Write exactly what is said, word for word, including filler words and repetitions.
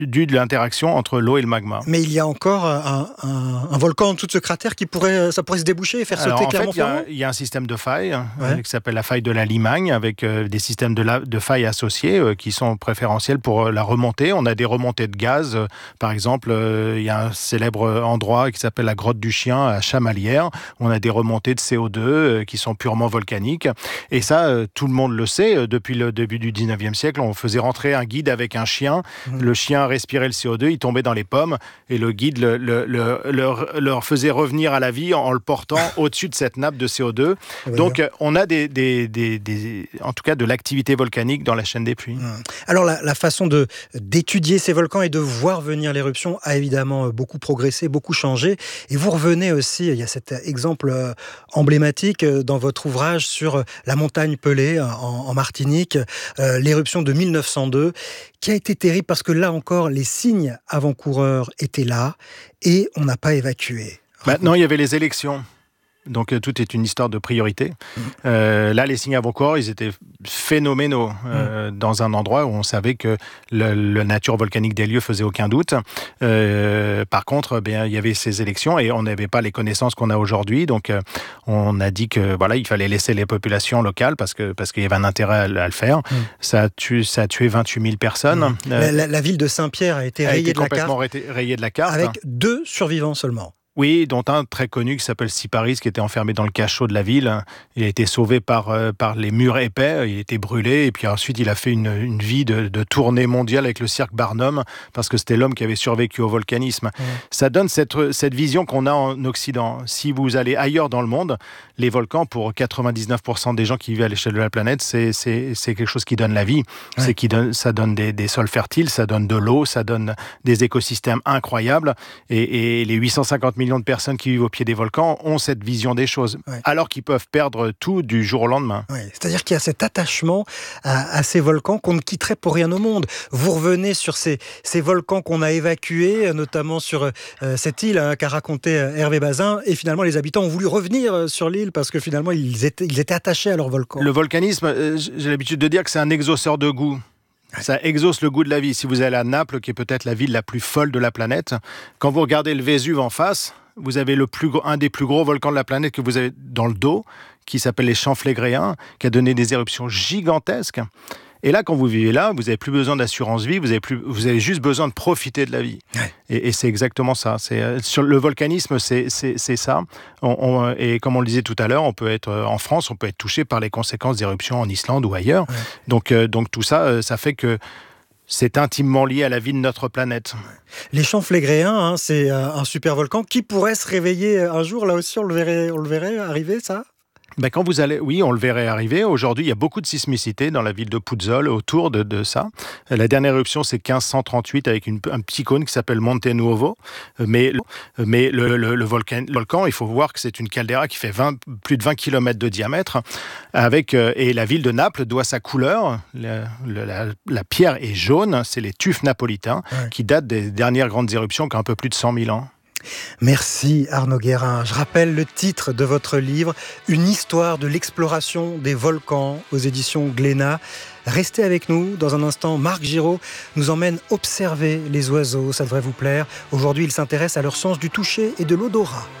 dû de l'interaction entre l'eau et le magma. Mais il y a encore un, un, un volcan en dessous de ce cratère qui pourrait, ça pourrait se déboucher et faire Alors, sauter en fait, Clermont-Ferrand. il y, y a un système de failles Ouais. euh, qui s'appelle la faille de la Limagne, avec euh, des systèmes de, la, de failles associés euh, qui sont préférentiels pour euh, la remontée. On a des remontées de gaz. Euh, par exemple, euh, il y a un célèbre endroit qui s'appelle la Grotte du Chien à Chamalières. On a des remontées de C O deux euh, qui sont purement volcaniques. Et ça, euh, tout le monde le sait. Euh, depuis le début du dix-neuvième siècle, on faisait rentrer un guide avec un chien. Mmh. Le chien respirait le C O deux, il tombait dans les pommes et le guide le, le, le, leur, leur faisait revenir à la vie en le portant au-dessus de cette nappe de C O deux. Ouais. Donc on a des, des, des, des, en tout cas de l'activité volcanique dans la chaîne des Puys. Alors la, la façon de, d'étudier ces volcans et de voir venir l'éruption a évidemment beaucoup progressé, beaucoup changé. Et vous revenez aussi, il y a cet exemple emblématique dans votre ouvrage sur la montagne Pelée en, en Martinique, euh, l'éruption de mille neuf cent deux, qui a été terrible parce que là encore, les signes avant-coureurs étaient là et on n'a pas évacué. Maintenant, il y avait les élections. Donc, euh, tout est une histoire de priorité. Mmh. Euh, là, les signes avant-coureurs, ils étaient phénoménaux euh, mmh. dans un endroit où on savait que le, la nature volcanique des lieux faisait aucun doute. Euh, par contre, bien, il y avait ces élections et on n'avait pas les connaissances qu'on a aujourd'hui. Donc, euh, on a dit que voilà, il fallait laisser les populations locales parce que parce qu'il y avait un intérêt à, à le faire. Mmh. Ça a tué, ça a tué vingt-huit mille personnes. Mmh. Euh, la, la, la ville de Saint-Pierre a été a rayée été de la carte. complètement rayée de la carte. Avec deux survivants seulement. Oui, dont un très connu qui s'appelle Siparis, qui était enfermé dans le cachot de la ville. Il a été sauvé par, euh, par les murs épais, il a été brûlé, et puis ensuite il a fait une, une vie de, de tournée mondiale avec le cirque Barnum, parce que c'était l'homme qui avait survécu au volcanisme. Mmh. Ça donne cette, cette vision qu'on a en Occident. Si vous allez ailleurs dans le monde, les volcans, pour quatre-vingt-dix-neuf pour cent des gens qui vivent à l'échelle de la planète, c'est, c'est, c'est quelque chose qui donne la vie. Ouais. C'est qui donne, ça donne des, des sols fertiles, ça donne de l'eau, ça donne des écosystèmes incroyables, et, et les huit cent cinquante millions de personnes qui vivent au pied des volcans ont cette vision des choses, ouais. alors qu'ils peuvent perdre tout du jour au lendemain. Ouais. C'est-à-dire qu'il y a cet attachement à, à ces volcans qu'on ne quitterait pour rien au monde. Vous revenez sur ces, ces volcans qu'on a évacués, notamment sur euh, cette île hein, qu'a raconté Hervé Bazin, et finalement les habitants ont voulu revenir sur l'île parce que finalement ils étaient, ils étaient attachés à leur volcan. Le volcanisme, euh, j'ai l'habitude de dire que c'est un exauceur de goût. Ça exauce le goût de la vie. Si vous allez à Naples, qui est peut-être la ville la plus folle de la planète, quand vous regardez le Vésuve en face, vous avez le plus gros, un des plus gros volcans de la planète que vous avez dans le dos, qui s'appelle les champs Flégréens, qui a donné des éruptions gigantesques. Et là, quand vous vivez là, vous n'avez plus besoin d'assurance vie, vous avez, plus, vous avez juste besoin de profiter de la vie. Ouais. Et, et c'est exactement ça. C'est, sur le volcanisme, c'est, c'est, c'est ça. On, on, et comme on le disait tout à l'heure, on peut être, en France, on peut être touché par les conséquences d'éruptions en Islande ou ailleurs. Ouais. Donc, euh, donc tout ça, ça fait que c'est intimement lié à la vie de notre planète. Les champs Flégréens, hein, c'est un super volcan qui pourrait se réveiller un jour. Là aussi, on le verrait, on le verrait arriver, ça ? Ben quand vous allez, oui, on le verrait arriver. Aujourd'hui, il y a beaucoup de sismicité dans la ville de Puzzol autour de, de ça. La dernière éruption, c'est quinze cent trente-huit avec une, un petit cône qui s'appelle Monte Nuovo. Mais, mais le, le, le, volcan, le volcan, il faut voir que c'est une caldeira qui fait vingt, plus de vingt kilomètres de diamètre. Avec, et la ville de Naples doit sa couleur. La, la, la pierre est jaune, c'est les tufs napolitains ouais. qui datent des dernières grandes éruptions qui ont un peu plus de cent mille ans. Merci Arnaud Guérin. Je rappelle le titre de votre livre, Une histoire de l'exploration des volcans aux éditions Glénat. Restez avec nous. Dans un instant, Marc Giraud nous emmène observer les oiseaux. Ça devrait vous plaire. Aujourd'hui, il s'intéresse à leur sens du toucher et de l'odorat.